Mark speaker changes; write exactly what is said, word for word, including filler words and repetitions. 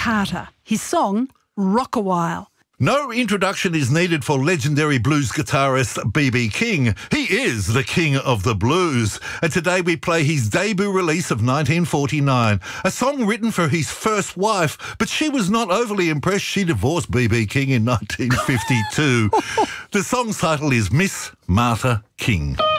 Speaker 1: Carter. His song, Rock-a-While.
Speaker 2: No introduction is needed for legendary blues guitarist B B King. He is the king of the blues. And today we play his debut release of nineteen forty-nine, a song written for his first wife, but she was not overly impressed. She divorced B B King in nineteen fifty-two. The song's title is Miss Martha King.